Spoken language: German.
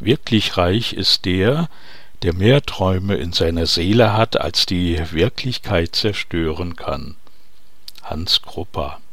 Wirklich reich ist der, der mehr Träume in seiner Seele hat, als die Wirklichkeit zerstören kann. Hans Krupa.